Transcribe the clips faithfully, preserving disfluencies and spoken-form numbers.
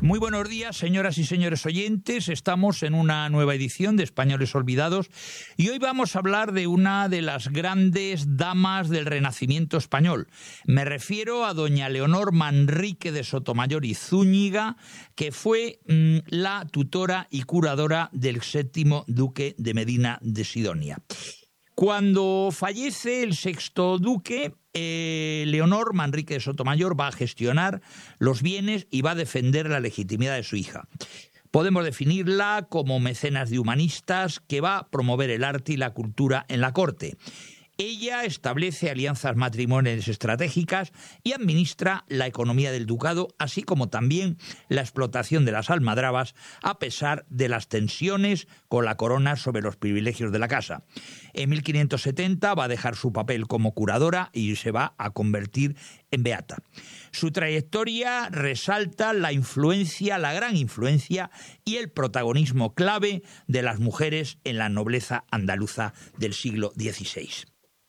Muy buenos días, señoras y señores oyentes. Estamos en una nueva edición de Españoles Olvidados y hoy vamos a hablar de una de las grandes damas del Renacimiento español. Me refiero a doña Leonor Manrique de Sotomayor y Zúñiga, que fue mmm, la tutora y curadora del séptimo duque de Medina de Sidonia. Cuando fallece el sexto duque, eh, Leonor Manrique de Sotomayor va a gestionar los bienes y va a defender la legitimidad de su hija. Podemos definirla como mecenas de humanistas que va a promover el arte y la cultura en la corte. Ella establece alianzas matrimoniales estratégicas y administra la economía del ducado, así como también la explotación de las almadrabas, a pesar de las tensiones con la corona sobre los privilegios de la casa. En mil quinientos setenta va a dejar su papel como curadora y se va a convertir en beata. Su trayectoria resalta la influencia, la gran influencia y el protagonismo clave de las mujeres en la nobleza andaluza del siglo dieciséis.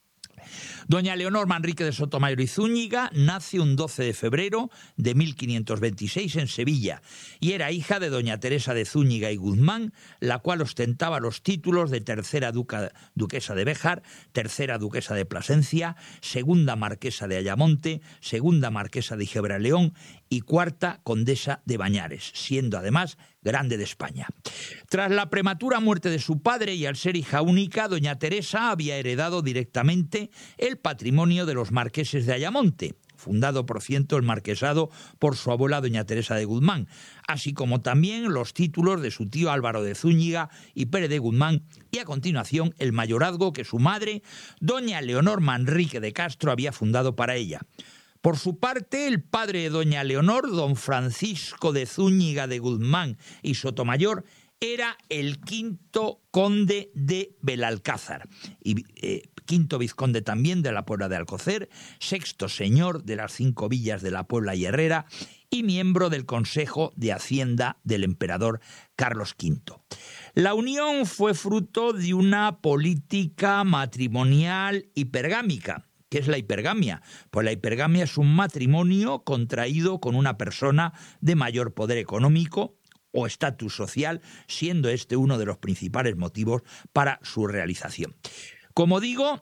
Doña Leonor Manrique de Sotomayor y Zúñiga nace un doce de febrero de mil quinientos veintiséis en Sevilla y era hija de doña Teresa de Zúñiga y Guzmán, la cual ostentaba los títulos de tercera duca, duquesa de Béjar, tercera duquesa de Plasencia, segunda marquesa de Ayamonte, segunda marquesa de Gibraleón y cuarta condesa de Bañares, siendo además grande de España. Tras la prematura muerte de su padre y al ser hija única, doña Teresa había heredado directamente el patrimonio de los marqueses de Ayamonte, fundado por cierto el marquesado por su abuela doña Teresa de Guzmán, así como también los títulos de su tío Álvaro de Zúñiga y Pérez de Guzmán, y a continuación el mayorazgo que su madre, doña Leonor Manrique de Castro, había fundado para ella. Por su parte, el padre de doña Leonor, don Francisco de Zúñiga de Guzmán y Sotomayor, era el quinto conde de Belalcázar y eh, quinto vizconde también de la Puebla de Alcocer, sexto señor de las cinco villas de la Puebla y Herrera y miembro del Consejo de Hacienda del emperador Carlos quinto. La unión fue fruto de una política matrimonial hipergámica. ¿Qué es la hipergamia? Pues la hipergamia es un matrimonio contraído con una persona de mayor poder económico o estatus social, siendo este uno de los principales motivos para su realización. Como digo,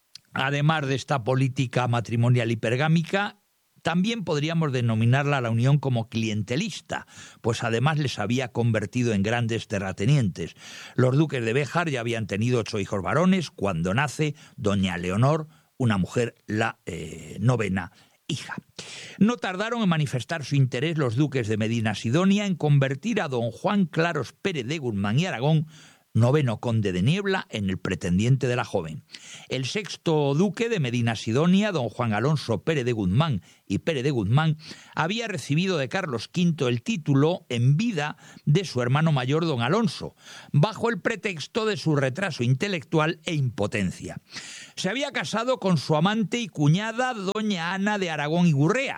además de esta política matrimonial hipergámica, también podríamos denominarla la unión como clientelista, pues además les había convertido en grandes terratenientes. Los duques de Béjar ya habían tenido ocho hijos varones cuando nace doña Leonor, una mujer, la eh, novena hija. No tardaron en manifestar su interés los duques de Medina Sidonia en convertir a don Juan Claros Pérez de Guzmán y Aragón, noveno conde de Niebla, en el pretendiente de la joven. El sexto duque de Medina Sidonia, don Juan Alonso Pérez de Guzmán y Pérez de Guzmán, había recibido de Carlos quinto el título en vida de su hermano mayor don Alonso, bajo el pretexto de su retraso intelectual e impotencia. Se había casado con su amante y cuñada doña Ana de Aragón y Gurrea,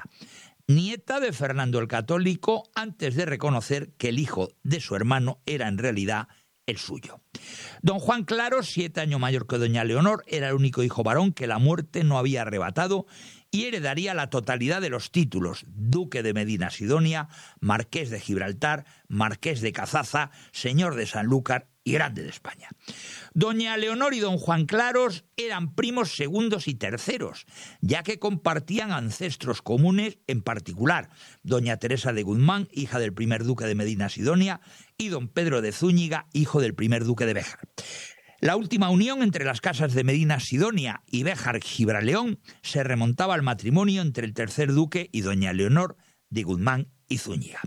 nieta de Fernando el Católico, antes de reconocer que el hijo de su hermano era en realidad el suyo. Don Juan Claros, siete años mayor que doña Leonor, era el único hijo varón que la muerte no había arrebatado y heredaría la totalidad de los títulos: duque de Medina Sidonia, marqués de Gibraltar, marqués de Cazaza, señor de Sanlúcar y grande de España. Doña Leonor y don Juan Claros eran primos segundos y terceros, ya que compartían ancestros comunes, en particular doña Teresa de Guzmán, hija del primer duque de Medina Sidonia, y don Pedro de Zúñiga, hijo del primer duque de Béjar. La última unión entre las casas de Medina Sidonia y Béjar Gibraleón se remontaba al matrimonio entre el tercer duque y doña Leonor de Guzmán y Zúñiga.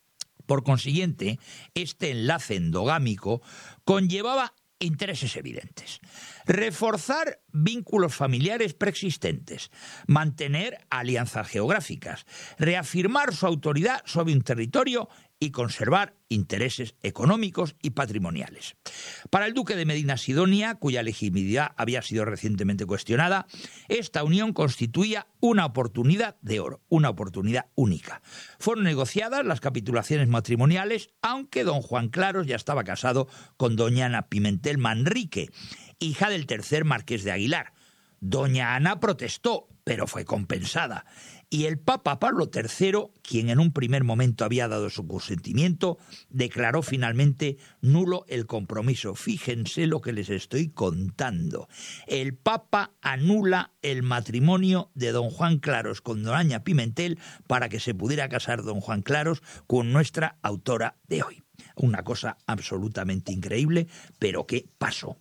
Por consiguiente, este enlace endogámico conllevaba intereses evidentes: reforzar vínculos familiares preexistentes, mantener alianzas geográficas, reafirmar su autoridad sobre un territorio y conservar intereses económicos y patrimoniales. Para el duque de Medina Sidonia, cuya legitimidad había sido recientemente cuestionada, esta unión constituía una oportunidad de oro, una oportunidad única. Fueron negociadas las capitulaciones matrimoniales, aunque don Juan Claros ya estaba casado con doña Ana Pimentel Manrique, hija del tercer marqués de Aguilar. Doña Ana protestó, pero fue compensada. y el Papa Pablo tercero, quien en un primer momento había dado su consentimiento, declaró finalmente nulo el compromiso. Fíjense lo que les estoy contando. El Papa anula el matrimonio de don Juan Claros con doña Pimentel para que se pudiera casar don Juan Claros con nuestra autora de hoy. Una cosa absolutamente increíble, pero ¿qué pasó?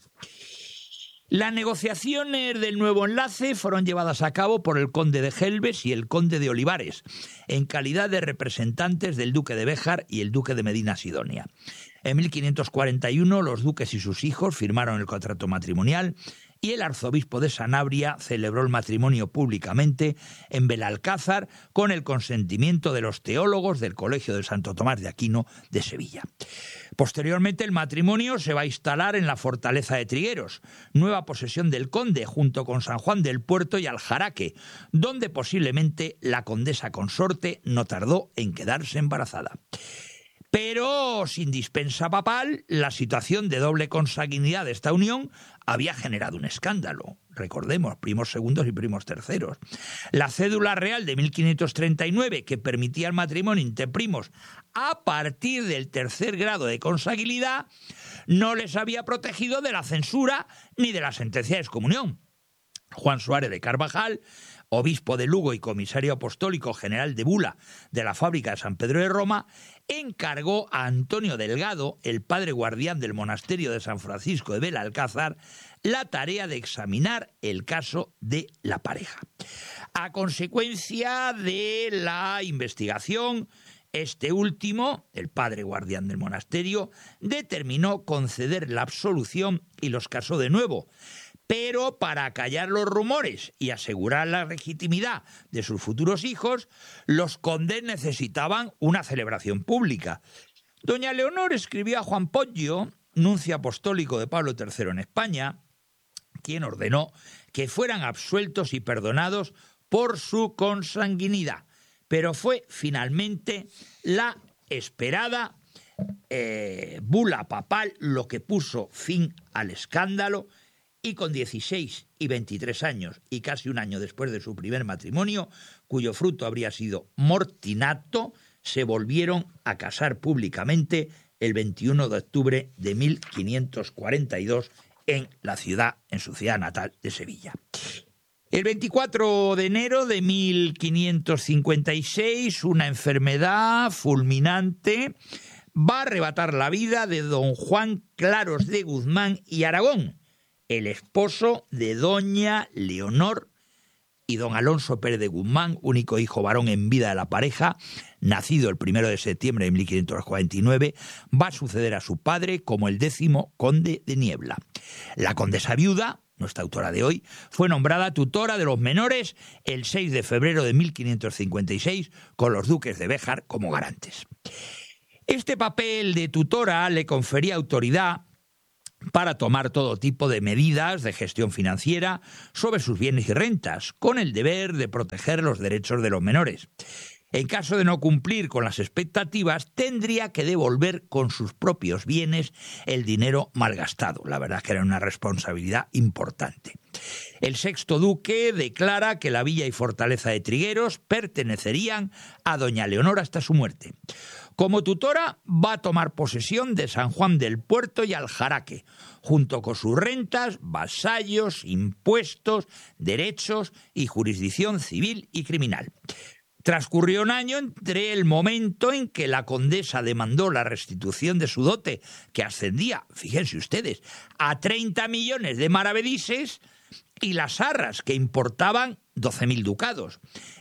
Las negociaciones del nuevo enlace fueron llevadas a cabo por el conde de Gelbes y el conde de Olivares, en calidad de representantes del duque de Béjar y el duque de Medina Sidonia. En mil quinientos cuarenta y uno los duques y sus hijos firmaron el contrato matrimonial y el arzobispo de Sanabria celebró el matrimonio públicamente en Belalcázar con el consentimiento de los teólogos del Colegio de Santo Tomás de Aquino de Sevilla. Posteriormente el matrimonio se va a instalar en la fortaleza de Trigueros, nueva posesión del conde, junto con San Juan del Puerto y Aljaraque, donde posiblemente la condesa consorte no tardó en quedarse embarazada. Pero sin dispensa papal, la situación de doble consanguinidad de esta unión había generado un escándalo. Recordemos, primos segundos y primos terceros. La cédula real de mil quinientos treinta y nueve, que permitía el matrimonio entre primos a partir del tercer grado de consanguinidad, no les había protegido de la censura ni de la sentencia de excomunión. Juan Suárez de Carvajal, obispo de Lugo y comisario apostólico general de bula de la fábrica de San Pedro de Roma, encargó a Antonio Delgado, el padre guardián del monasterio de San Francisco de Belalcázar, la tarea de examinar el caso de la pareja. A consecuencia de la investigación, este último, el padre guardián del monasterio, determinó conceder la absolución y los casó de nuevo. Pero para acallar los rumores y asegurar la legitimidad de sus futuros hijos, los condes necesitaban una celebración pública. Doña Leonor escribió a Juan Poggio, nuncio apostólico de Pablo tercero en España, quien ordenó que fueran absueltos y perdonados por su consanguinidad. Pero fue finalmente la esperada eh, bula papal lo que puso fin al escándalo, y con dieciséis y veintitrés años y casi un año después de su primer matrimonio, cuyo fruto habría sido mortinato, se volvieron a casar públicamente el veintiuno de octubre de mil quinientos cuarenta y dos en la ciudad, en su ciudad natal de Sevilla. El veinticuatro de enero de mil quinientos cincuenta y seis, una enfermedad fulminante va a arrebatar la vida de don Juan Claros de Guzmán y Aragón, el esposo de doña Leonor, y don Alonso Pérez de Guzmán, único hijo varón en vida de la pareja, nacido el primero de septiembre de mil quinientos cuarenta y nueve, va a suceder a su padre como el décimo conde de Niebla. La condesa viuda, nuestra autora de hoy, fue nombrada tutora de los menores el seis de febrero de mil quinientos cincuenta y seis, con los duques de Béjar como garantes. Este papel de tutora le confería autoridad para tomar todo tipo de medidas de gestión financiera sobre sus bienes y rentas, con el deber de proteger los derechos de los menores. En caso de no cumplir con las expectativas, tendría que devolver con sus propios bienes el dinero malgastado. La verdad es que era una responsabilidad importante. El sexto duque declara que la villa y fortaleza de Trigueros pertenecerían a doña Leonor hasta su muerte. Como tutora va a tomar posesión de San Juan del Puerto y Aljaraque, junto con sus rentas, vasallos, impuestos, derechos y jurisdicción civil y criminal. Transcurrió un año entre el momento en que la condesa demandó la restitución de su dote, que ascendía, fíjense ustedes, a treinta millones de maravedises, y las arras, que importaban doce mil ducados,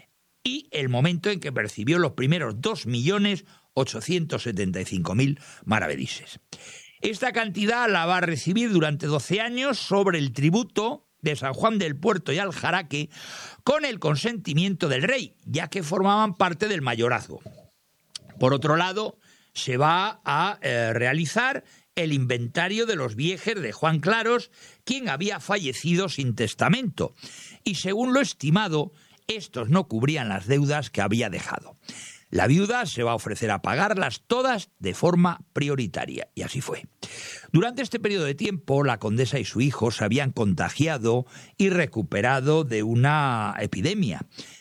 y el momento en que percibió los primeros dos millones ochocientos setenta y cinco mil maravedises. Esta cantidad la va a recibir durante doce años sobre el tributo de San Juan del Puerto y Aljaraque, con el consentimiento del rey, ya que formaban parte del mayorazgo. Por otro lado, se va a eh, realizar el inventario de los bienes de Juan Claros, quien había fallecido sin testamento, y según lo estimado, estos no cubrían las deudas que había dejado. La viuda se va a ofrecer a pagarlas todas de forma prioritaria, y así fue. Durante este periodo de tiempo, la condesa y su hijo se habían contagiado y recuperado de una epidemia.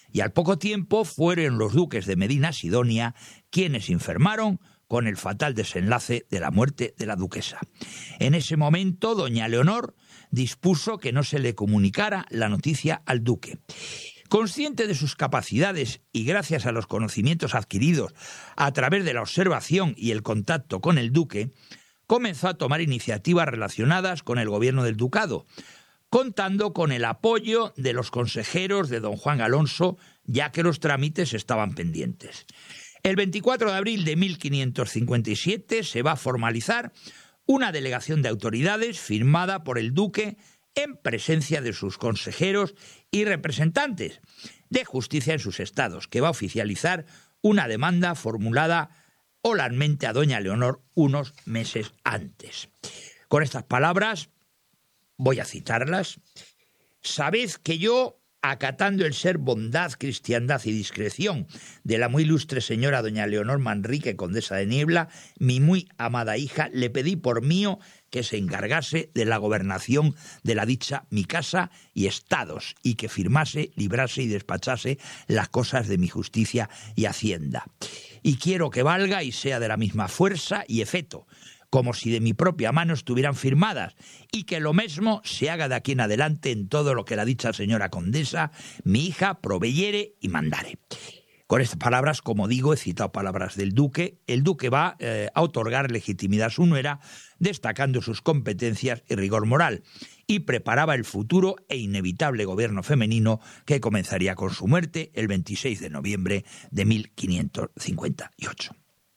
y al poco tiempo fueron los duques de Medina Sidonia quienes enfermaron con el fatal desenlace de la muerte de la duquesa. En ese momento, doña Leonor dispuso que no se le comunicara la noticia al duque. Consciente de sus capacidades y gracias a los conocimientos adquiridos a través de la observación y el contacto con el duque, comenzó a tomar iniciativas relacionadas con el gobierno del ducado, contando con el apoyo de los consejeros de don Juan Alonso, ya que los trámites estaban pendientes. El veinticuatro de abril de mil quinientos cincuenta y siete se va a formalizar una delegación de autoridades firmada por el duque en presencia de sus consejeros y representantes de justicia en sus estados, que va a oficializar una demanda formulada oralmente a doña Leonor unos meses antes. Con estas palabras, voy a citarlas: «Sabed que yo, acatando el ser bondad, cristiandad y discreción de la muy ilustre señora doña Leonor Manrique, condesa de Niebla, mi muy amada hija, le pedí por mío que se encargase de la gobernación de la dicha mi casa y estados, y que firmase, librase y despachase las cosas de mi justicia y hacienda. Y quiero que valga y sea de la misma fuerza y efeto, como si de mi propia mano estuvieran firmadas, y que lo mismo se haga de aquí en adelante en todo lo que la dicha señora condesa, mi hija, proveyere y mandare». Con estas palabras, como digo, he citado palabras del duque. El duque va eh, a otorgar legitimidad a su nuera, destacando sus competencias y rigor moral, y preparaba el futuro e inevitable gobierno femenino que comenzaría con su muerte el veintiséis de noviembre de mil quinientos cincuenta y ocho.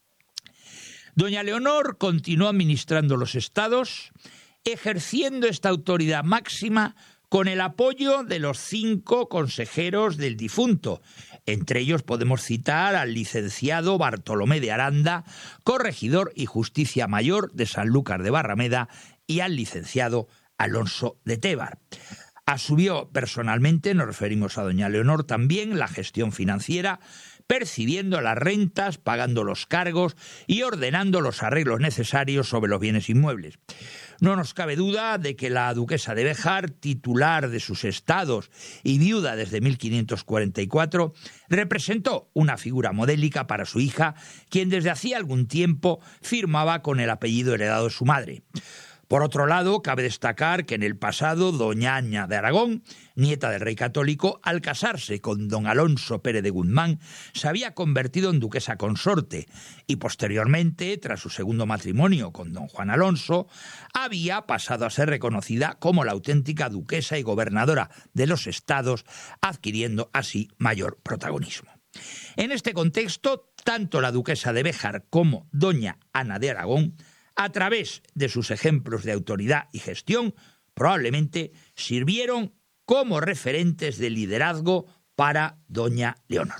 Doña Leonor continuó administrando los estados, ejerciendo esta autoridad máxima con el apoyo de los cinco consejeros del difunto. Entre ellos podemos citar al licenciado Bartolomé de Aranda, corregidor y justicia mayor de Sanlúcar de Barrameda, y al licenciado Alonso de Tévar. Asumió personalmente, nos referimos a doña Leonor también, la gestión financiera, percibiendo las rentas, pagando los cargos y ordenando los arreglos necesarios sobre los bienes inmuebles. No nos cabe duda de que la duquesa de Béjar, titular de sus estados y viuda desde mil quinientos cuarenta y cuatro, representó una figura modélica para su hija, quien desde hacía algún tiempo firmaba con el apellido heredado de su madre. Por otro lado, cabe destacar que en el pasado doña Aña de Aragón, nieta del rey católico, al casarse con don Alonso Pérez de Guzmán, se había convertido en duquesa consorte y posteriormente, tras su segundo matrimonio con don Juan Alonso, había pasado a ser reconocida como la auténtica duquesa y gobernadora de los estados, adquiriendo así mayor protagonismo. En este contexto, tanto la duquesa de Béjar como doña Ana de Aragón, a través de sus ejemplos de autoridad y gestión, probablemente sirvieron como referentes de liderazgo para doña Leonor.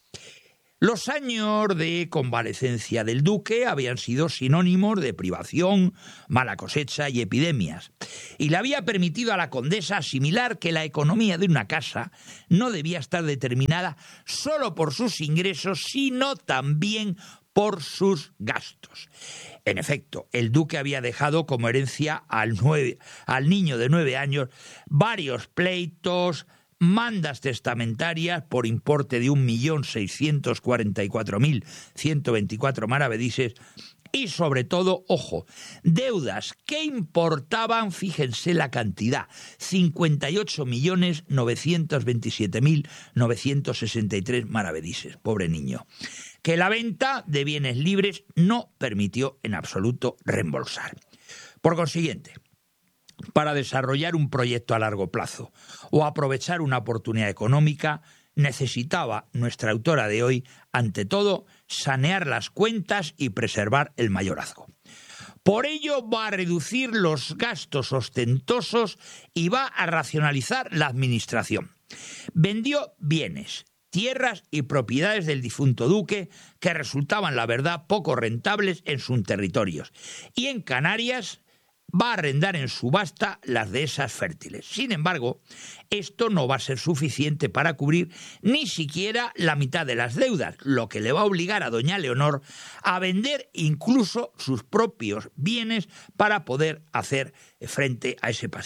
Los años de convalecencia del duque habían sido sinónimos de privación, mala cosecha y epidemias, y le había permitido a la condesa asimilar que la economía de una casa no debía estar determinada solo por sus ingresos, sino también por sus gastos. En efecto, el duque había dejado como herencia al, nueve, al niño de nueve años varios pleitos, mandas testamentarias por importe de un millón seiscientos cuarenta y cuatro mil ciento veinticuatro maravedises y, sobre todo, ojo, deudas que importaban, fíjense la cantidad, cincuenta y ocho millones novecientos veintisiete mil novecientos sesenta y tres maravedises. Pobre niño, que la venta de bienes libres no permitió en absoluto reembolsar. Por consiguiente, para desarrollar un proyecto a largo plazo o aprovechar una oportunidad económica, necesitaba nuestra autora de hoy, ante todo, sanear las cuentas y preservar el mayorazgo. Por ello va a reducir los gastos ostentosos y va a racionalizar la administración. Vendió bienes, tierras y propiedades del difunto duque que resultaban, la verdad, poco rentables en sus territorios, y en Canarias va a arrendar en subasta las dehesas fértiles. Sin embargo, esto no va a ser suficiente para cubrir ni siquiera la mitad de las deudas, lo que le va a obligar a doña Leonor a vender incluso sus propios bienes para poder hacer frente a ese pasivo.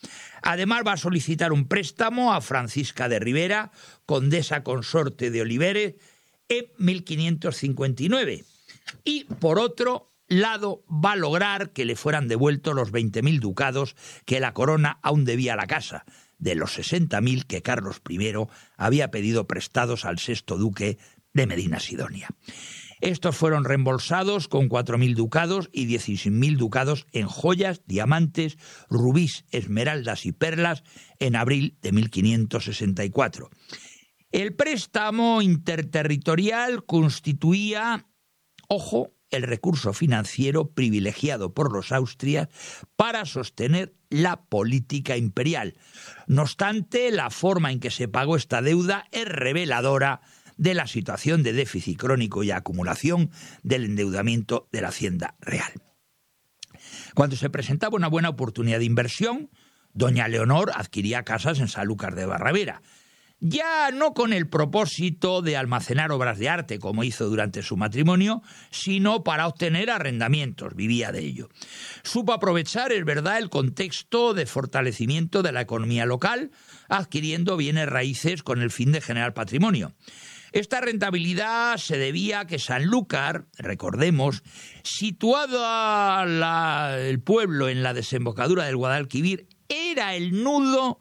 Además va a solicitar un préstamo a Francisca de Ribera, condesa consorte de Olivares, en mil quinientos cincuenta y nueve. Y por otro lado va a lograr que le fueran devueltos los veinte mil ducados que la corona aún debía a la casa, de los sesenta mil que Carlos primero había pedido prestados al sexto duque de Medina Sidonia. Estos fueron reembolsados con cuatro mil ducados y dieciséis mil ducados en joyas, diamantes, rubíes, esmeraldas y perlas en abril de mil quinientos sesenta y cuatro. El préstamo interterritorial constituía, ojo, el recurso financiero privilegiado por los Austrias para sostener la política imperial. No obstante, la forma en que se pagó esta deuda es reveladora de la situación de déficit crónico y acumulación del endeudamiento de la Hacienda Real. Cuando se presentaba una buena oportunidad de inversión, doña Leonor adquiría casas en Sanlúcar de Barrameda, ya no con el propósito de almacenar obras de arte, como hizo durante su matrimonio, sino para obtener arrendamientos, vivía de ello. Supo aprovechar, es verdad, el contexto de fortalecimiento de la economía local, adquiriendo bienes raíces con el fin de generar patrimonio. Esta rentabilidad se debía a que Sanlúcar, recordemos, situado a la, el pueblo en la desembocadura del Guadalquivir, era el nudo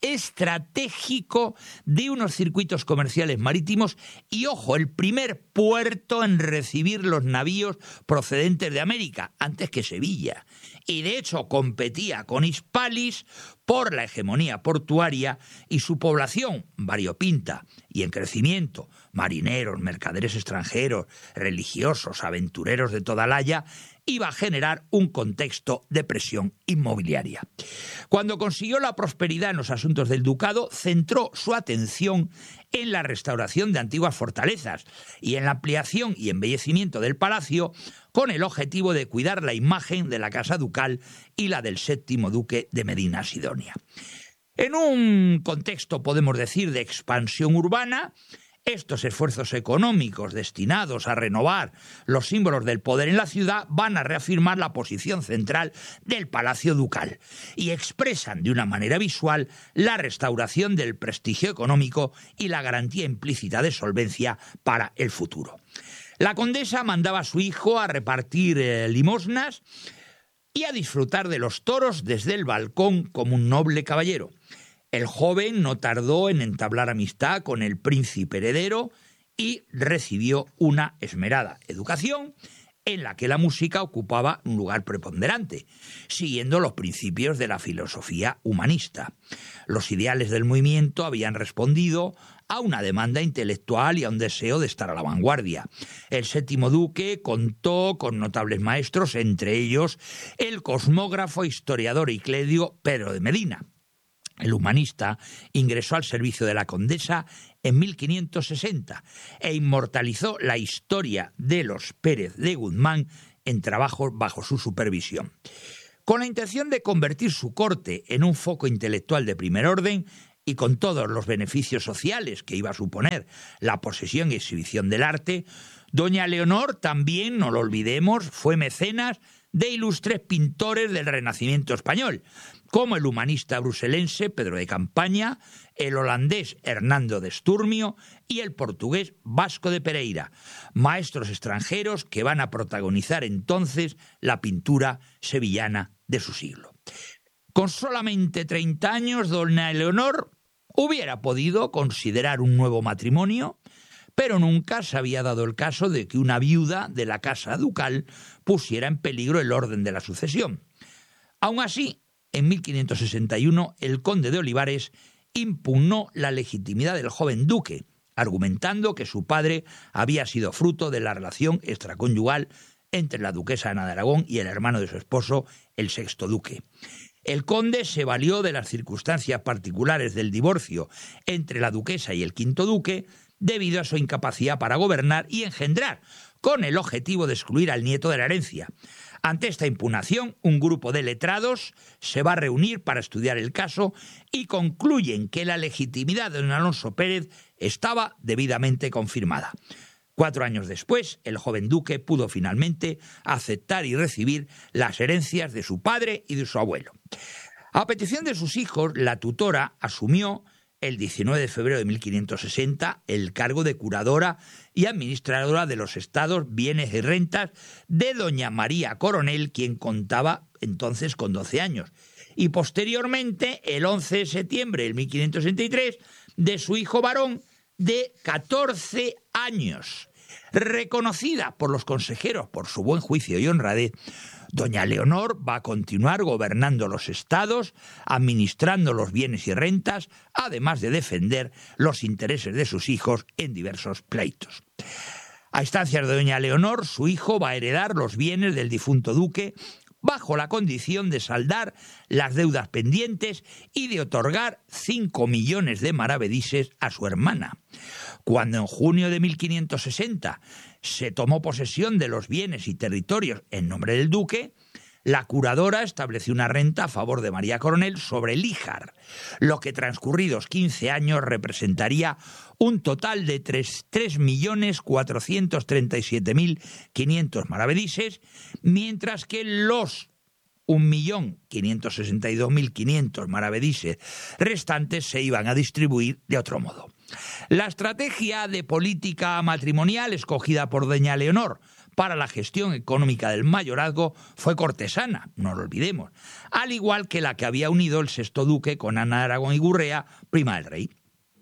estratégico de unos circuitos comerciales marítimos y, ojo, el primer puerto en recibir los navíos procedentes de América, antes que Sevilla. Y de hecho competía con Hispalis por la hegemonía portuaria y su población variopinta y en crecimiento, marineros, mercaderes extranjeros, religiosos, aventureros de toda laya, iba a generar un contexto de presión inmobiliaria. Cuando consiguió la prosperidad en los asuntos del ducado, centró su atención en la restauración de antiguas fortalezas y en la ampliación y embellecimiento del palacio, con el objetivo de cuidar la imagen de la casa ducal y la del séptimo duque de Medina Sidonia. En un contexto, podemos decir, de expansión urbana, estos esfuerzos económicos destinados a renovar los símbolos del poder en la ciudad van a reafirmar la posición central del Palacio Ducal y expresan de una manera visual la restauración del prestigio económico y la garantía implícita de solvencia para el futuro. La condesa mandaba a su hijo a repartir eh, limosnas y a disfrutar de los toros desde el balcón como un noble caballero. El joven no tardó en entablar amistad con el príncipe heredero y recibió una esmerada educación en la que la música ocupaba un lugar preponderante, siguiendo los principios de la filosofía humanista. Los ideales del movimiento habían respondido a una demanda intelectual y a un deseo de estar a la vanguardia. El séptimo duque contó con notables maestros, entre ellos el cosmógrafo, historiador y clérigo Pedro de Medina. El humanista ingresó al servicio de la condesa en mil quinientos sesenta e inmortalizó la historia de los Pérez de Guzmán en trabajos bajo su supervisión. Con la intención de convertir su corte en un foco intelectual de primer orden y con todos los beneficios sociales que iba a suponer la posesión y exhibición del arte, doña Leonor también, no lo olvidemos, fue mecenas de ilustres pintores del Renacimiento español, como el humanista bruselense Pedro de Campaña, el holandés Hernando de Sturmio y el portugués Vasco de Pereira, maestros extranjeros que van a protagonizar entonces la pintura sevillana de su siglo. Con solamente treinta años, doña Leonor hubiera podido considerar un nuevo matrimonio, pero nunca se había dado el caso de que una viuda de la casa ducal pusiera en peligro el orden de la sucesión. Aun así, en mil quinientos sesenta y uno, el conde de Olivares impugnó la legitimidad del joven duque, argumentando que su padre había sido fruto de la relación extraconyugal entre la duquesa Ana de Aragón y el hermano de su esposo, el sexto duque. El conde se valió de las circunstancias particulares del divorcio entre la duquesa y el quinto duque debido a su incapacidad para gobernar y engendrar, con el objetivo de excluir al nieto de la herencia. Ante esta impugnación, un grupo de letrados se va a reunir para estudiar el caso y concluyen que la legitimidad de don Alonso Pérez estaba debidamente confirmada. Cuatro años después, el joven duque pudo finalmente aceptar y recibir las herencias de su padre y de su abuelo. A petición de sus hijos, la tutora asumió el diecinueve de febrero de mil quinientos sesenta el cargo de curadora y administradora de los estados, bienes y rentas de doña María Coronel, quien contaba entonces con doce años, y posteriormente, el once de septiembre de mil quinientos sesenta y tres, de su hijo varón de catorce años. Reconocida por los consejeros por su buen juicio y honradez, doña Leonor va a continuar gobernando los estados, administrando los bienes y rentas, además de defender los intereses de sus hijos en diversos pleitos. A instancias de doña Leonor, su hijo va a heredar los bienes del difunto duque bajo la condición de saldar las deudas pendientes y de otorgar cinco millones de maravedíes a su hermana. Cuando en junio de mil quinientos sesenta se tomó posesión de los bienes y territorios en nombre del duque, la curadora estableció una renta a favor de María Coronel sobre el Híjar, lo que transcurridos quince años representaría un total de tres millones cuatrocientos treinta y siete mil quinientos maravedíes, mientras que los un millón quinientos sesenta y dos mil quinientos maravedíes restantes se iban a distribuir de otro modo. La estrategia de política matrimonial escogida por doña Leonor para la gestión económica del mayorazgo fue cortesana, no lo olvidemos, al igual que la que había unido el sexto duque con Ana de Aragón y Gurrea, prima del rey.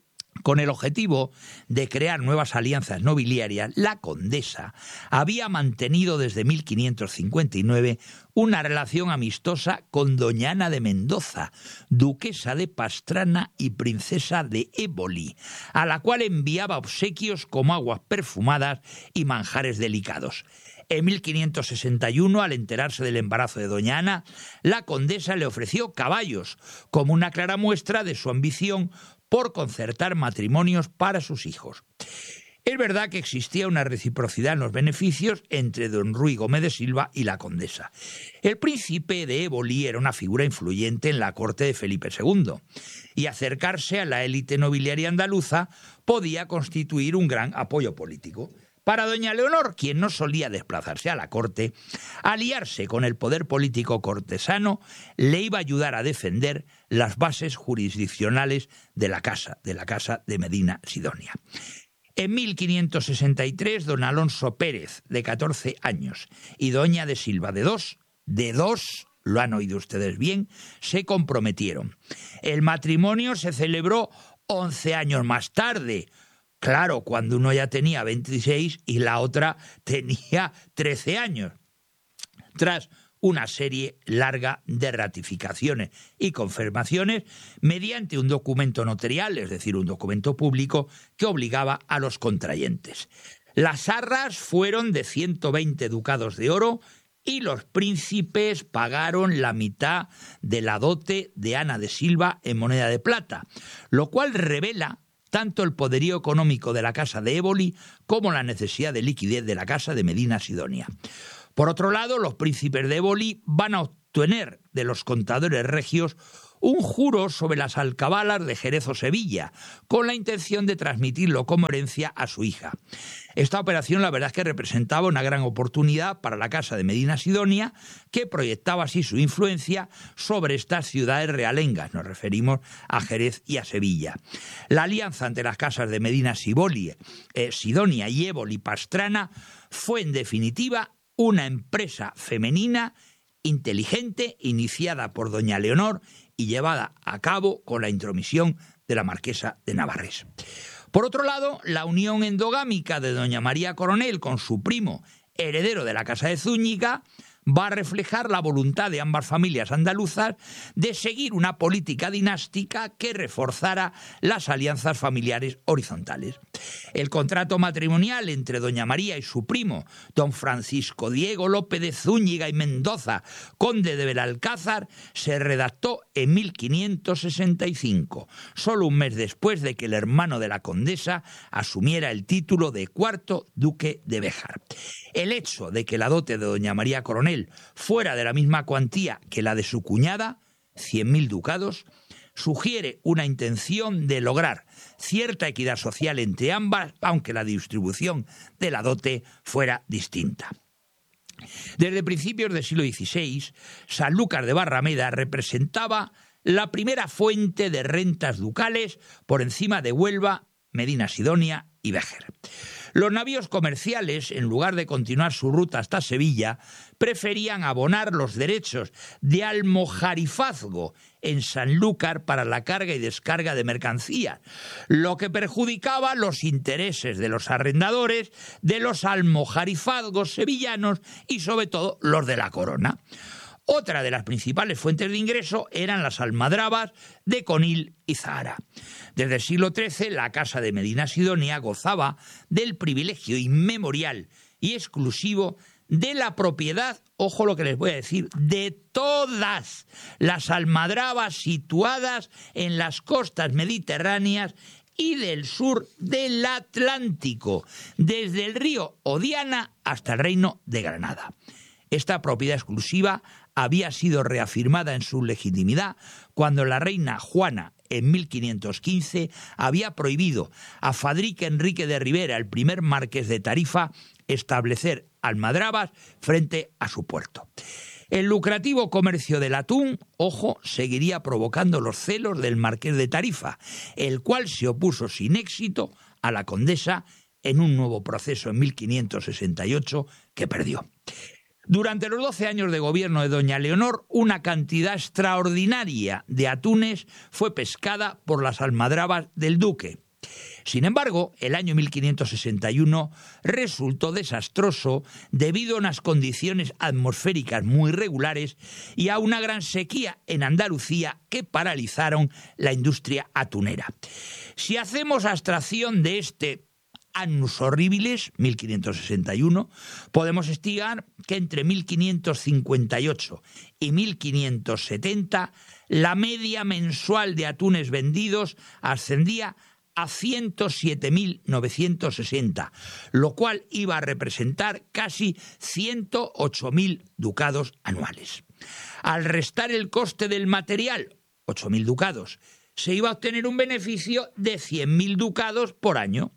Con el objetivo de crear nuevas alianzas nobiliarias, la condesa había mantenido desde mil quinientos cincuenta y nueve una relación amistosa con doña Ana de Mendoza, duquesa de Pastrana y princesa de Éboli, a la cual enviaba obsequios como aguas perfumadas y manjares delicados. En mil quinientos sesenta y uno, al enterarse del embarazo de doña Ana, la condesa le ofreció caballos como una clara muestra de su ambición por concertar matrimonios para sus hijos. Es verdad que existía una reciprocidad en los beneficios entre don Ruy Gómez de Silva y la condesa. El príncipe de Éboli era una figura influyente en la corte de Felipe segundo, y acercarse a la élite nobiliaria andaluza podía constituir un gran apoyo político. Para doña Leonor, quien no solía desplazarse a la corte, aliarse con el poder político cortesano le iba a ayudar a defender las bases jurisdiccionales de la casa, de la casa de Medina Sidonia. En mil quinientos sesenta y tres, don Alonso Pérez, de catorce años, y doña de Silva, de dos, de dos, lo han oído ustedes bien, se comprometieron. El matrimonio se celebró once años más tarde. Claro, cuando uno ya tenía veintiséis y la otra tenía trece años, tras una serie larga de ratificaciones y confirmaciones mediante un documento notarial, es decir, un documento público que obligaba a los contrayentes. Las arras fueron de ciento veinte ducados de oro y los príncipes pagaron la mitad de la dote de Ana de Silva en moneda de plata, lo cual revela tanto el poderío económico de la casa de Éboli como la necesidad de liquidez de la casa de Medina Sidonia. Por otro lado, los príncipes de Éboli van a obtener de los contadores regios un juro sobre las alcabalas de Jerez o Sevilla, con la intención de transmitirlo como herencia a su hija. Esta operación, la verdad es que representaba una gran oportunidad para la casa de Medina Sidonia, que proyectaba así su influencia sobre estas ciudades realengas, nos referimos a Jerez y a Sevilla. La alianza entre las casas de Medina Siboli, eh, Sidonia y Éboli Pastrana fue en definitiva una empresa femenina inteligente, iniciada por doña Leonor y llevada a cabo con la intromisión de la marquesa de Navarrés. Por otro lado, la unión endogámica de doña María Coronel con su primo, heredero de la casa de Zúñiga, va a reflejar la voluntad de ambas familias andaluzas de seguir una política dinástica que reforzara las alianzas familiares horizontales. El contrato matrimonial entre doña María y su primo, don Francisco Diego López de Zúñiga y Mendoza, conde de Belalcázar, se redactó en mil quinientos sesenta y cinco, solo un mes después de que el hermano de la condesa asumiera el título de cuarto duque de Béjar. El hecho de que la dote de doña María Coronel fuera de la misma cuantía que la de su cuñada, cien mil ducados, sugiere una intención de lograr cierta equidad social entre ambas, aunque la distribución de la dote fuera distinta. Desde principios del siglo dieciséis, Sanlúcar de Barrameda representaba la primera fuente de rentas ducales por encima de Huelva, Medina Sidonia y Béjar. Los navíos comerciales, en lugar de continuar su ruta hasta Sevilla, preferían abonar los derechos de almojarifazgo en Sanlúcar para la carga y descarga de mercancías, lo que perjudicaba los intereses de los arrendadores, de los almojarifazgos sevillanos y sobre todo los de la corona. Otra de las principales fuentes de ingreso eran las almadrabas de Conil y Zahara. Desde el siglo trece, la Casa de Medina Sidonia gozaba del privilegio inmemorial y exclusivo de la propiedad, ojo lo que les voy a decir, de todas las almadrabas situadas en las costas mediterráneas y del sur del Atlántico, desde el río Odiana hasta el Reino de Granada. Esta propiedad exclusiva había sido reafirmada en su legitimidad cuando la reina Juana, en mil quinientos quince, había prohibido a Fadrique Enrique de Rivera, el primer marqués de Tarifa, establecer almadrabas frente a su puerto. El lucrativo comercio del atún, ojo, seguiría provocando los celos del marqués de Tarifa, el cual se opuso sin éxito a la condesa en un nuevo proceso en mil quinientos sesenta y ocho que perdió. Durante los doce años de gobierno de doña Leonor, una cantidad extraordinaria de atunes fue pescada por las almadrabas del duque. Sin embargo, el año mil quinientos sesenta y uno resultó desastroso debido a unas condiciones atmosféricas muy regulares y a una gran sequía en Andalucía que paralizaron la industria atunera. Si hacemos abstracción de este annus horribilis, mil quinientos sesenta y uno, podemos estimar que entre mil quinientos cincuenta y ocho y mil quinientos setenta la media mensual de atunes vendidos ascendía a ciento siete mil novecientos sesenta, lo cual iba a representar casi ciento ocho mil ducados anuales. Al restar el coste del material, ocho mil ducados, se iba a obtener un beneficio de cien mil ducados por año.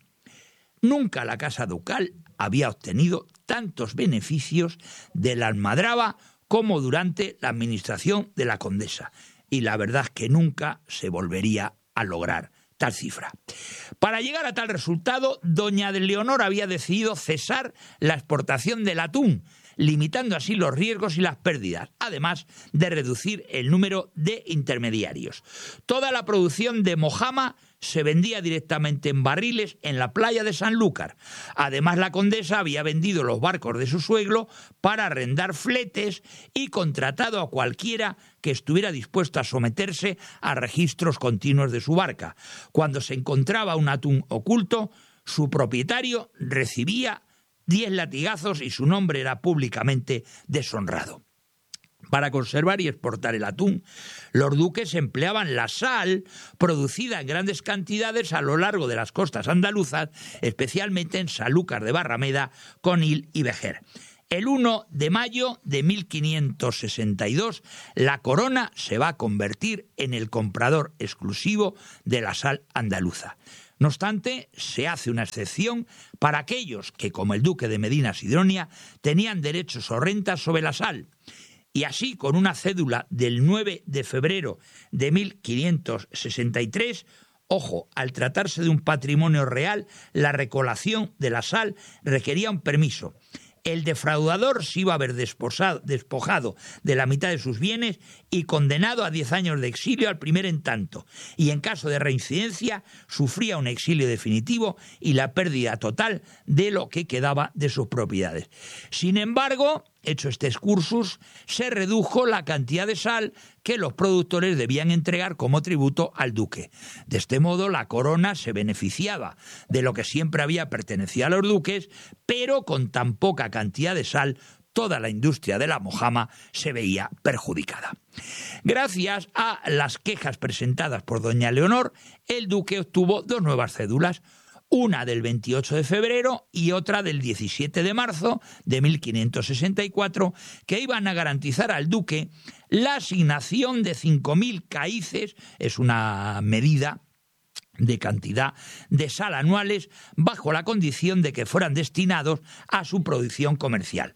Nunca la Casa Ducal había obtenido tantos beneficios de la almadraba como durante la administración de la condesa, y la verdad es que nunca se volvería a lograr tal cifra. Para llegar a tal resultado, doña Leonor había decidido cesar la exportación del atún, limitando así los riesgos y las pérdidas, además de reducir el número de intermediarios. Toda la producción de mojama se vendía directamente en barriles en la playa de Sanlúcar. Además, la condesa había vendido los barcos de su suegro para arrendar fletes y contratado a cualquiera que estuviera dispuesto a someterse a registros continuos de su barca. Cuando se encontraba un atún oculto, su propietario recibía diez latigazos y su nombre era públicamente deshonrado. Para conservar y exportar el atún, los duques empleaban la sal producida en grandes cantidades a lo largo de las costas andaluzas, especialmente en Sanlúcar de Barrameda, Conil y Béjar. El primero de mayo de mil quinientos sesenta y dos, la corona se va a convertir en el comprador exclusivo de la sal andaluza. No obstante, se hace una excepción para aquellos que, como el duque de Medina Sidonia, tenían derechos o rentas sobre la sal. Y así, con una cédula del nueve de febrero de mil quinientos sesenta y tres, ojo, al tratarse de un patrimonio real, la recolección de la sal requería un permiso. El defraudador se iba a ver desposado, despojado de la mitad de sus bienes y condenado a diez años de exilio al primer en tanto, y en caso de reincidencia sufría un exilio definitivo y la pérdida total de lo que quedaba de sus propiedades. Sin embargo, hecho este excursus, se redujo la cantidad de sal que los productores debían entregar como tributo al duque. De este modo, la corona se beneficiaba de lo que siempre había pertenecido a los duques, pero con tan poca cantidad de sal, toda la industria de la mojama se veía perjudicada. Gracias a las quejas presentadas por doña Leonor, el duque obtuvo dos nuevas cédulas, una del veintiocho de febrero y otra del diecisiete de marzo de mil quinientos sesenta y cuatro, que iban a garantizar al duque la asignación de cinco mil caíces, es una medida de cantidad de sal anuales, bajo la condición de que fueran destinados a su producción comercial.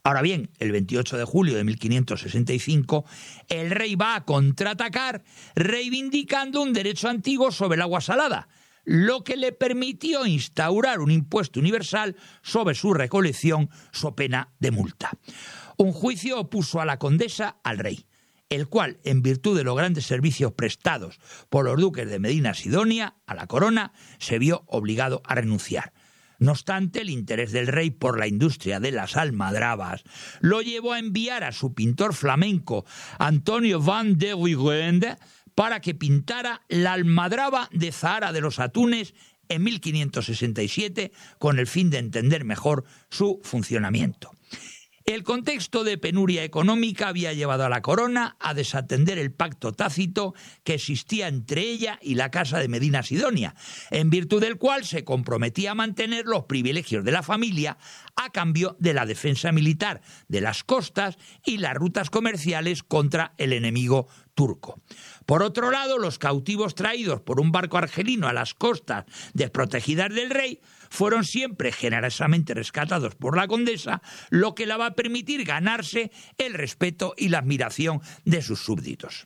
Ahora bien, el veintiocho de julio de mil quinientos sesenta y cinco, el rey va a contraatacar reivindicando un derecho antiguo sobre el agua salada, lo que le permitió instaurar un impuesto universal sobre su recolección so pena de multa. Un juicio opuso a la condesa al rey, el cual, en virtud de los grandes servicios prestados por los duques de Medina Sidonia a la corona, se vio obligado a renunciar. No obstante, el interés del rey por la industria de las almadrabas lo llevó a enviar a su pintor flamenco Antonio van der Wigende para que pintara la almadraba de Zahara de los Atunes en mil quinientos sesenta y siete con el fin de entender mejor su funcionamiento. El contexto de penuria económica había llevado a la corona a desatender el pacto tácito que existía entre ella y la Casa de Medina Sidonia, en virtud del cual se comprometía a mantener los privilegios de la familia a cambio de la defensa militar de las costas y las rutas comerciales contra el enemigo turco. Por otro lado, los cautivos traídos por un barco argelino a las costas desprotegidas del rey fueron siempre generosamente rescatados por la condesa, lo que la va a permitir ganarse el respeto y la admiración de sus súbditos.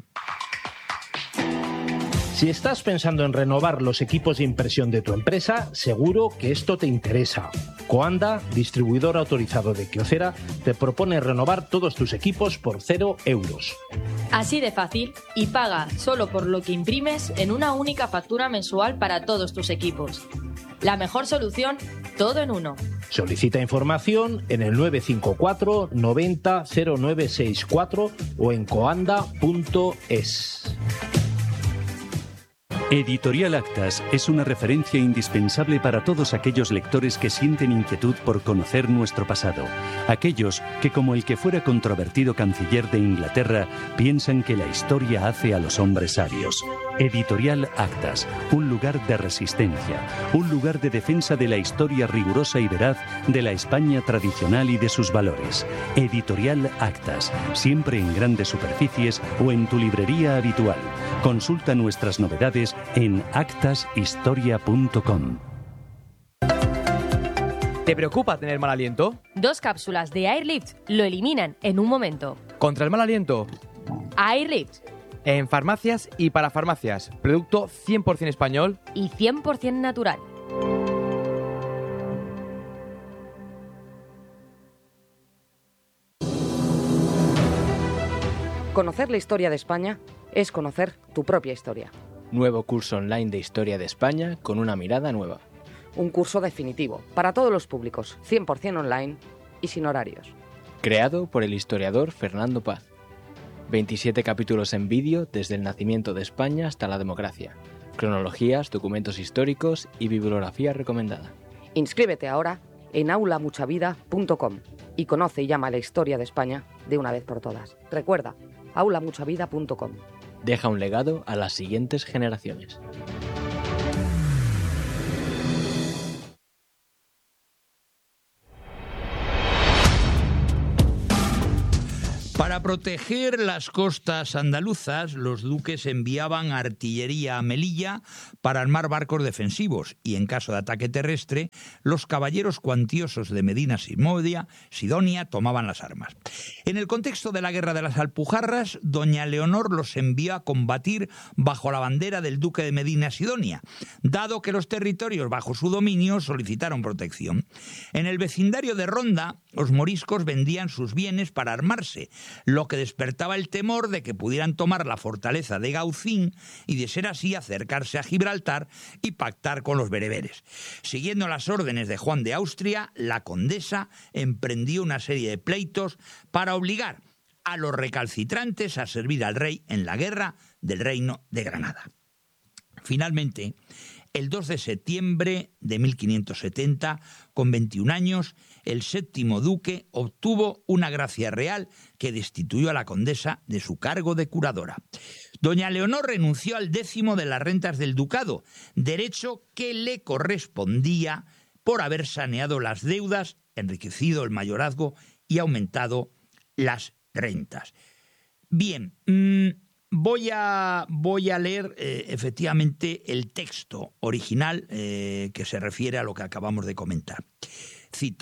Si estás pensando en renovar los equipos de impresión de tu empresa, seguro que esto te interesa. Coanda, distribuidor autorizado de Kyocera, te propone renovar todos tus equipos por cero euros. Así de fácil, y paga solo por lo que imprimes en una única factura mensual para todos tus equipos. La mejor solución, todo en uno. Solicita información en el nueve cinco cuatro noventa cero nueve sesenta y cuatro o en coanda punto es. Editorial Actas es una referencia indispensable para todos aquellos lectores que sienten inquietud por conocer nuestro pasado. Aquellos que, como el que fuera controvertido canciller de Inglaterra, piensan que la historia hace a los hombres sabios. Editorial Actas, un lugar de resistencia, un lugar de defensa de la historia rigurosa y veraz de la España tradicional y de sus valores. Editorial Actas, siempre en grandes superficies o en tu librería habitual. Consulta nuestras novedades en actas historia punto com. ¿Te preocupa tener mal aliento? Dos cápsulas de Airlift lo eliminan en un momento. ¿Contra el mal aliento? Airlift. En farmacias y para farmacias. Producto cien por ciento español y cien por ciento natural. Conocer la historia de España es conocer tu propia historia. Nuevo curso online de Historia de España con una mirada nueva. Un curso definitivo, para todos los públicos, cien por ciento online y sin horarios. Creado por el historiador Fernando Paz. veintisiete capítulos en vídeo desde el nacimiento de España hasta la democracia. Cronologías, documentos históricos y bibliografía recomendada. Inscríbete ahora en aula mucha vida punto com y conoce y llama la historia de España de una vez por todas. Recuerda, aula mucha vida punto com. Deja un legado a las siguientes generaciones. Para proteger las costas andaluzas, los duques enviaban artillería a Melilla para armar barcos defensivos y, en caso de ataque terrestre, los caballeros cuantiosos de Medina Sidonia, Sidonia tomaban las armas. En el contexto de la Guerra de las Alpujarras, doña Leonor los envió a combatir bajo la bandera del duque de Medina Sidonia, dado que los territorios bajo su dominio solicitaron protección. En el vecindario de Ronda, los moriscos vendían sus bienes para armarse, lo que despertaba el temor de que pudieran tomar la fortaleza de Gaucín y, de ser así, acercarse a Gibraltar y pactar con los bereberes. Siguiendo las órdenes de Juan de Austria, la condesa emprendió una serie de pleitos para obligar a los recalcitrantes a servir al rey en la guerra del Reino de Granada. Finalmente, el dos de septiembre de mil quinientos setenta, con veintiún años, el séptimo duque obtuvo una gracia real que destituyó a la condesa de su cargo de curadora. Doña Leonor renunció al décimo de las rentas del ducado, derecho que le correspondía por haber saneado las deudas, enriquecido el mayorazgo y aumentado las rentas. Bien, mmm, Voy a, voy a leer eh, efectivamente el texto original eh, que se refiere a lo que acabamos de comentar. Cito: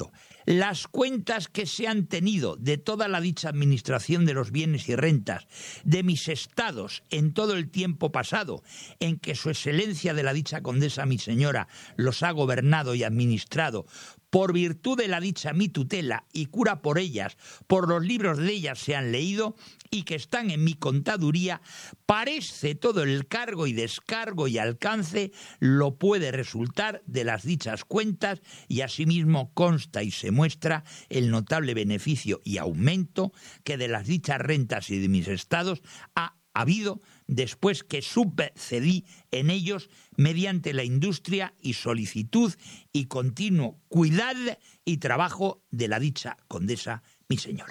Las cuentas que se han tenido de toda la dicha administración de los bienes y rentas de mis estados en todo el tiempo pasado en que su excelencia de la dicha condesa mi señora los ha gobernado y administrado por virtud de la dicha mi tutela y cura por ellas, por los libros de ellas se han leído y que están en mi contaduría, parece todo el cargo y descargo y alcance lo puede resultar de las dichas cuentas y asimismo consta y se muestra el notable beneficio y aumento que de las dichas rentas y de mis estados ha habido después que subcedí en ellos mediante la industria y solicitud y continuo cuidado y trabajo de la dicha condesa mi señora.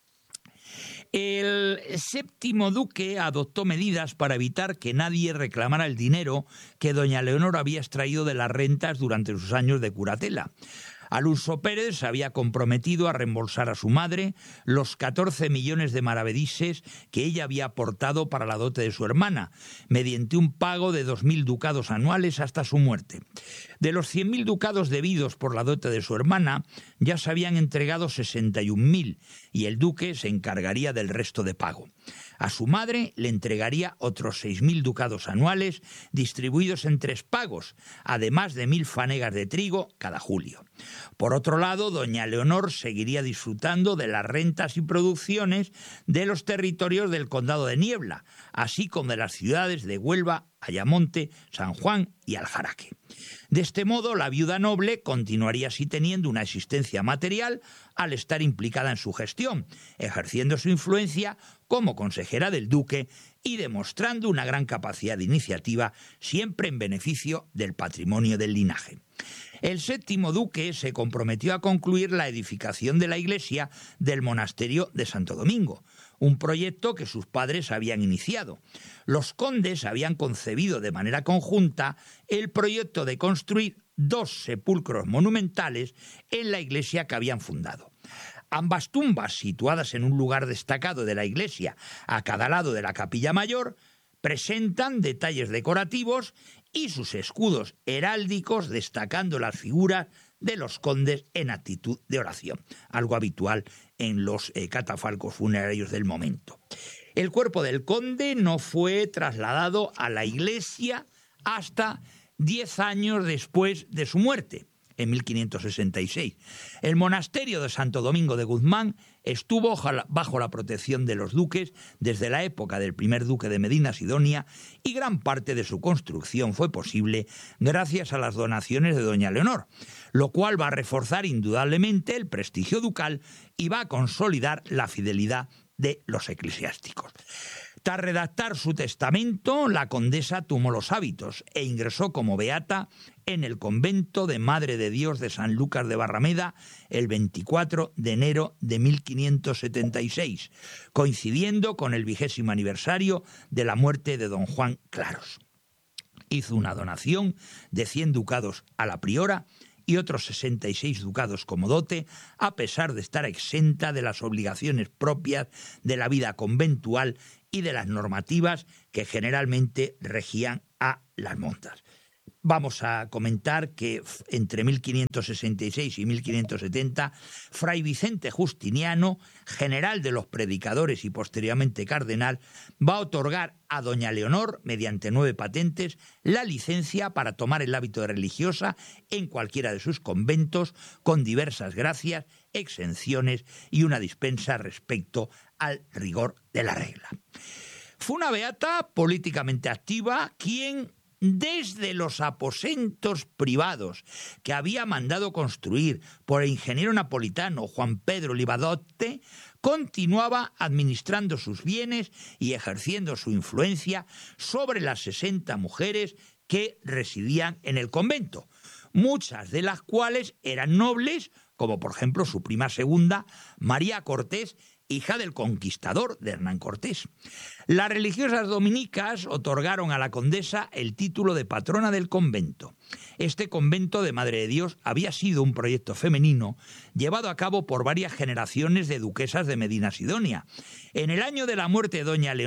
El séptimo duque adoptó medidas para evitar que nadie reclamara el dinero que doña Leonor había extraído de las rentas durante sus años de curatela. Alonso Pérez se había comprometido a reembolsar a su madre los catorce millones de maravedíes que ella había aportado para la dote de su hermana, mediante un pago de dos mil ducados anuales hasta su muerte. De los cien mil ducados debidos por la dote de su hermana, ya se habían entregado sesenta y un mil, y el duque se encargaría del resto de pago. A su madre le entregaría otros seis mil ducados anuales distribuidos en tres pagos, además de mil fanegas de trigo cada julio. Por otro lado, doña Leonor seguiría disfrutando de las rentas y producciones de los territorios del condado de Niebla, así como de las ciudades de Huelva, Ayamonte, San Juan y Aljaraque. De este modo, la viuda noble continuaría así teniendo una existencia material al estar implicada en su gestión, ejerciendo su influencia como consejera del duque y demostrando una gran capacidad de iniciativa siempre en beneficio del patrimonio del linaje. El séptimo duque se comprometió a concluir la edificación de la iglesia del monasterio de Santo Domingo, un proyecto que sus padres habían iniciado. Los condes habían concebido de manera conjunta el proyecto de construir dos sepulcros monumentales en la iglesia que habían fundado. Ambas tumbas, situadas en un lugar destacado de la iglesia a cada lado de la capilla mayor, presentan detalles decorativos y sus escudos heráldicos destacando las figuras de los condes en actitud de oración, algo habitual en los eh, catafalcos funerarios del momento. El cuerpo del conde no fue trasladado a la iglesia hasta diez años después de su muerte, en mil quinientos sesenta y seis. El monasterio de Santo Domingo de Guzmán estuvo bajo la protección de los duques desde la época del primer duque de Medina Sidonia y gran parte de su construcción fue posible gracias a las donaciones de doña Leonor, lo cual va a reforzar indudablemente el prestigio ducal y va a consolidar la fidelidad de los eclesiásticos. Tras redactar su testamento, la condesa tomó los hábitos e ingresó como beata en el convento de Madre de Dios de San Lucas de Barrameda el veinticuatro de enero de mil quinientos setenta y seis, coincidiendo con el vigésimo aniversario de la muerte de don Juan Claros. Hizo una donación de cien ducados a la priora y otros sesenta y seis ducados como dote, a pesar de estar exenta de las obligaciones propias de la vida conventual y de las normativas que generalmente regían a las monjas. Vamos a comentar que entre mil quinientos sesenta y seis y mil quinientos setenta, Fray Vicente Justiniano, general de los predicadores y posteriormente cardenal, va a otorgar a doña Leonor, mediante nueve patentes, la licencia para tomar el hábito de religiosa en cualquiera de sus conventos, con diversas gracias, exenciones y una dispensa respecto al rigor de la regla. Fue una beata políticamente activa, quien desde los aposentos privados que había mandado construir por el ingeniero napolitano Juan Pedro Livadotte, continuaba administrando sus bienes y ejerciendo su influencia sobre las sesenta mujeres que residían en el convento, muchas de las cuales eran nobles, como por ejemplo su prima segunda, María Cortés, hija del conquistador de Hernán Cortés. Las religiosas dominicas otorgaron a la condesa el título de patrona del convento. Este convento de Madre de Dios había sido un proyecto femenino llevado a cabo por varias generaciones de duquesas de Medina Sidonia. En el año de la muerte de doña Leonor,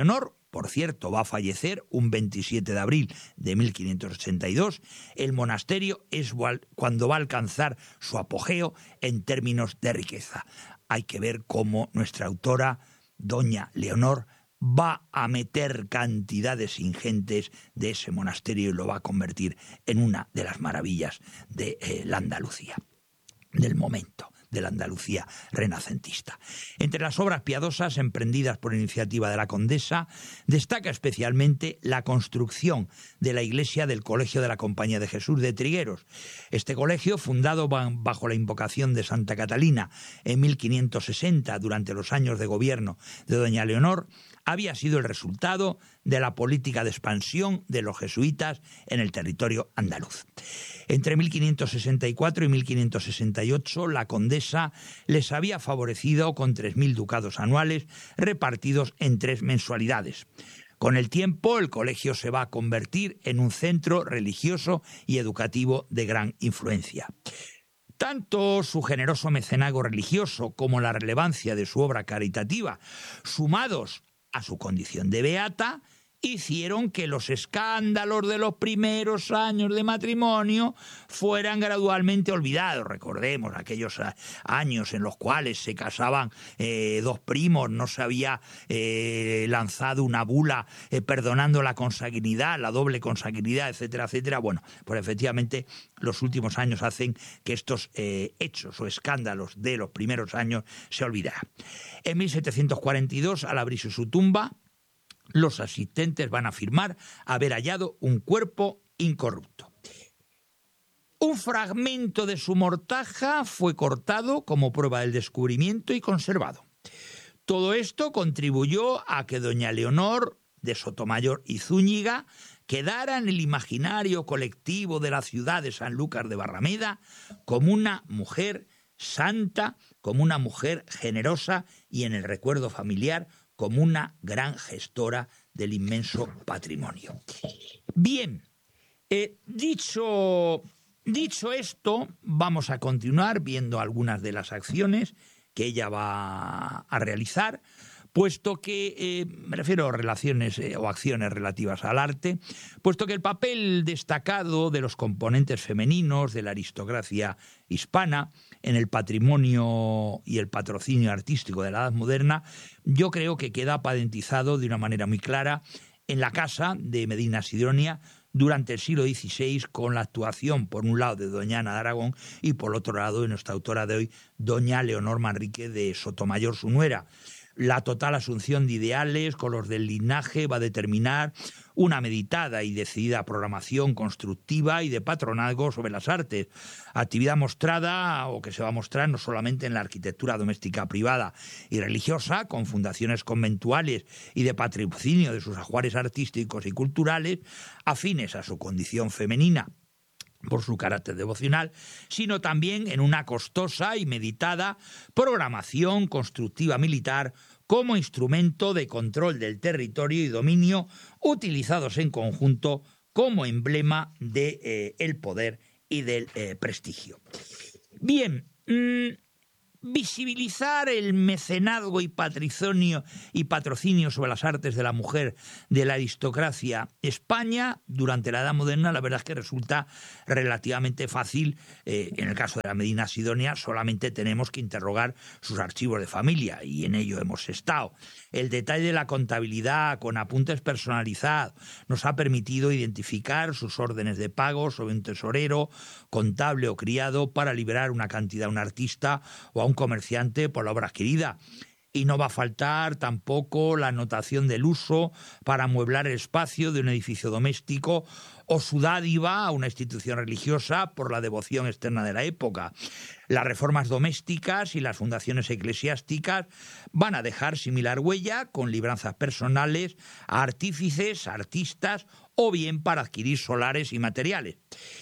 por cierto, va a fallecer un veintisiete de abril de mil quinientos ochenta y dos, el monasterio es cuando va a alcanzar su apogeo en términos de riqueza. Hay que ver cómo nuestra autora, doña Leonor, va a meter cantidades ingentes de ese monasterio y lo va a convertir en una de las maravillas de eh, la Andalucía, del momento de la Andalucía renacentista. Entre las obras piadosas emprendidas por iniciativa de la condesa, destaca especialmente la construcción de la iglesia del Colegio de la Compañía de Jesús de Trigueros. Este colegio, fundado bajo la invocación de Santa Catalina en mil quinientos sesenta, durante los años de gobierno de doña Leonor, había sido el resultado de la política de expansión de los jesuitas en el territorio andaluz. Entre mil quinientos sesenta y cuatro y mil quinientos sesenta y ocho, la condesa les había favorecido con tres mil ducados anuales repartidos en tres mensualidades. Con el tiempo, el colegio se va a convertir en un centro religioso y educativo de gran influencia. Tanto su generoso mecenazgo religioso como la relevancia de su obra caritativa, sumados a su condición de beata, hicieron que los escándalos de los primeros años de matrimonio fueran gradualmente olvidados. Recordemos aquellos años en los cuales se casaban eh, dos primos, no se había eh, lanzado una bula eh, perdonando la consanguinidad, la doble consanguinidad, etcétera, etcétera. Bueno, pues efectivamente los últimos años hacen que estos eh, hechos o escándalos de los primeros años se olvidaran. En mil setecientos cuarenta y dos, al abrirse su tumba, los asistentes van a afirmar haber hallado un cuerpo incorrupto. Un fragmento de su mortaja fue cortado como prueba del descubrimiento y conservado. Todo esto contribuyó a que doña Leonor de Sotomayor y Zúñiga quedara en el imaginario colectivo de la ciudad de Sanlúcar de Barrameda como una mujer santa, como una mujer generosa y en el recuerdo familiar como una gran gestora del inmenso patrimonio. Bien, eh, dicho, dicho esto, vamos a continuar viendo algunas de las acciones que ella va a realizar, puesto que, eh, me refiero a relaciones eh, o acciones relativas al arte, puesto que el papel destacado de los componentes femeninos de la aristocracia hispana en el patrimonio y el patrocinio artístico de la Edad Moderna, yo creo que queda patentizado de una manera muy clara en la casa de Medina Sidonia durante el siglo dieciséis, con la actuación, por un lado, de doña Ana de Aragón y, por otro lado, de nuestra autora de hoy, doña Leonor Manrique de Sotomayor, su nuera. La total asunción de ideales con los del linaje va a determinar una meditada y decidida programación constructiva y de patronazgo sobre las artes, actividad mostrada o que se va a mostrar no solamente en la arquitectura doméstica privada y religiosa, con fundaciones conventuales y de patrocinio de sus ajuares artísticos y culturales, afines a su condición femenina por su carácter devocional, sino también en una costosa y meditada programación constructiva militar como instrumento de control del territorio y dominio, utilizados en conjunto como emblema del de, eh, poder y del eh, prestigio. Bien, mmm, visibilizar el mecenazgo y patrimonio y patrocinio sobre las artes de la mujer de la aristocracia España durante la Edad Moderna, la verdad es que resulta relativamente fácil. Eh, en el caso de la Medina Sidonia solamente tenemos que interrogar sus archivos de familia y en ello hemos estado. El detalle de la contabilidad con apuntes personalizados nos ha permitido identificar sus órdenes de pago sobre un tesorero, contable o criado para liberar una cantidad a un artista o a un comerciante por la obra adquirida. Y no va a faltar tampoco la anotación del uso para amueblar el espacio de un edificio doméstico o su dádiva a una institución religiosa por la devoción externa de la época. Las reformas domésticas y las fundaciones eclesiásticas van a dejar similar huella con libranzas personales a artífices, artistas o bien para adquirir solares y materiales.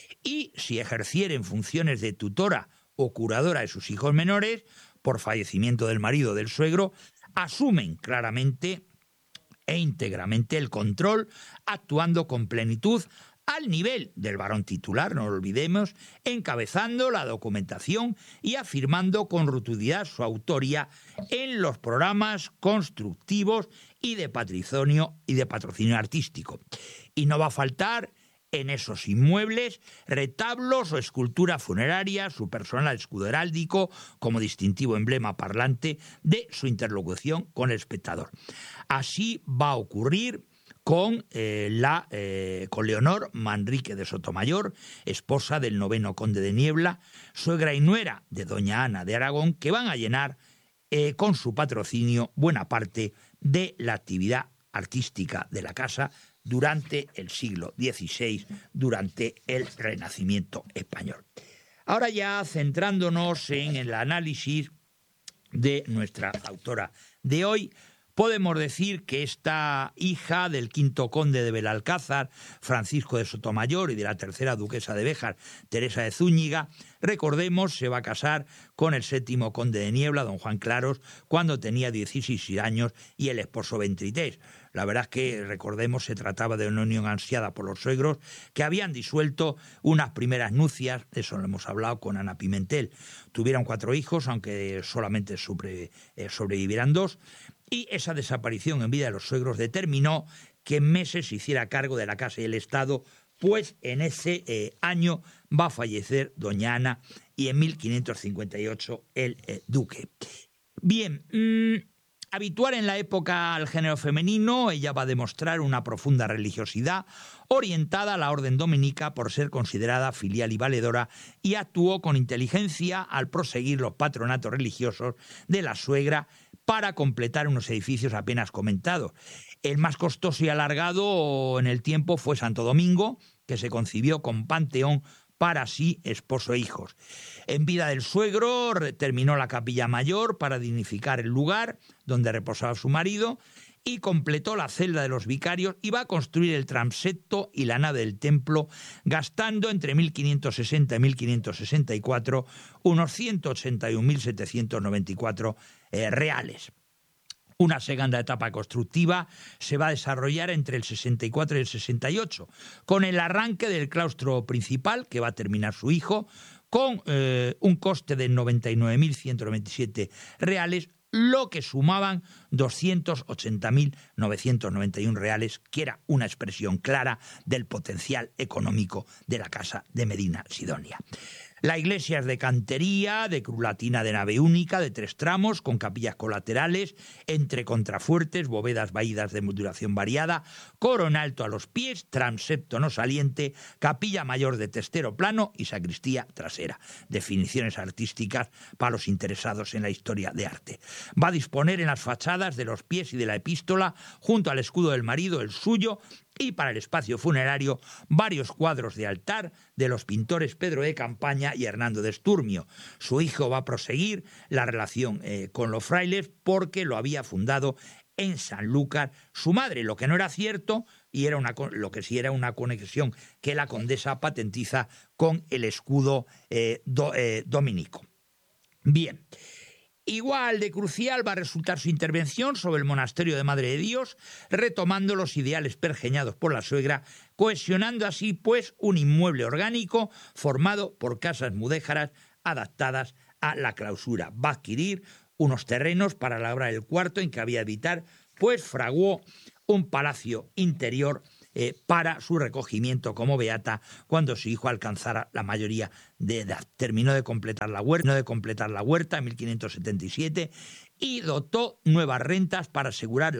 Y si ejercieren funciones de tutora o curadora de sus hijos menores, por fallecimiento del marido o del suegro, asumen claramente e íntegramente el control, actuando con plenitud al nivel del varón titular, no lo olvidemos, encabezando la documentación y afirmando con rotundidad su autoría en los programas constructivos y de patrimonio y de patrocinio artístico. Y no va a faltar en esos inmuebles retablos o escultura funeraria, su personal escudo heráldico como distintivo emblema parlante de su interlocución con el espectador. Así va a ocurrir con, eh, la, eh, con Leonor Manrique de Sotomayor, esposa del noveno conde de Niebla, suegra y nuera de doña Ana de Aragón, que van a llenar eh, con su patrocinio buena parte de la actividad artística de la casa durante el siglo dieciséis, durante el Renacimiento español. Ahora ya centrándonos en el análisis de nuestra autora de hoy, podemos decir que esta hija del quinto conde de Belalcázar, Francisco de Sotomayor, y de la tercera duquesa de Béjar, Teresa de Zúñiga, recordemos, se va a casar con el séptimo conde de Niebla, don Juan Claros, cuando tenía dieciséis años y el esposo veintitrés. La verdad es que, recordemos, se trataba de una unión ansiada por los suegros que habían disuelto unas primeras nupcias, de eso lo hemos hablado con Ana Pimentel. Tuvieron cuatro hijos, aunque solamente sobre, eh, sobrevivieran dos, y esa desaparición en vida de los suegros determinó que en meses se hiciera cargo de la casa y el Estado, pues en ese eh, año va a fallecer doña Ana y en mil quinientos cincuenta y ocho el eh, duque. Bien, mmm, habitual en la época al género femenino, ella va a demostrar una profunda religiosidad orientada a la orden dominica por ser considerada filial y valedora, y actuó con inteligencia al proseguir los patronatos religiosos de la suegra para completar unos edificios apenas comentados. El más costoso y alargado en el tiempo fue Santo Domingo, que se concibió con panteón para sí, esposo e hijos. En vida del suegro terminó la capilla mayor para dignificar el lugar donde reposaba su marido y completó la celda de los vicarios y va a construir el transepto y la nave del templo, gastando entre mil quinientos sesenta y mil quinientos sesenta y cuatro unos ciento ochenta y un mil setecientos noventa y cuatro eh, reales. Una segunda etapa constructiva se va a desarrollar entre el sesenta y cuatro y el sesenta y ocho, con el arranque del claustro principal, que va a terminar su hijo, con eh, un coste de noventa y nueve mil ciento noventa y siete reales, lo que sumaban doscientos ochenta mil novecientos noventa y uno reales, que era una expresión clara del potencial económico de la Casa de Medina Sidonia. La iglesia es de cantería, de cruz latina de nave única, de tres tramos, con capillas colaterales, entre contrafuertes, bóvedas vaídas de modulación variada, coro en alto a los pies, transepto no saliente, capilla mayor de testero plano y sacristía trasera. Definiciones artísticas para los interesados en la historia de arte. Va a disponer en las fachadas de los pies y de la epístola, junto al escudo del marido, el suyo, y para el espacio funerario, varios cuadros de altar de los pintores Pedro de Campaña y Hernando de Esturmio. Su hijo va a proseguir la relación eh, con los frailes porque lo había fundado en Sanlúcar su madre, lo que no era cierto, y era una, lo que sí era una conexión que la condesa patentiza con el escudo eh, do, eh, dominico. Bien. Igual de crucial va a resultar su intervención sobre el monasterio de Madre de Dios, retomando los ideales pergeñados por la suegra, cohesionando así pues un inmueble orgánico formado por casas mudéjaras adaptadas a la clausura. Va a adquirir unos terrenos para labrar el cuarto en que había de habitar, pues fraguó un palacio interior eh, para su recogimiento como beata cuando su hijo alcanzara la mayoría de edad. Terminó de completar la huerta, terminó de completar la huerta en mil quinientos setenta y siete y dotó nuevas rentas para asegurar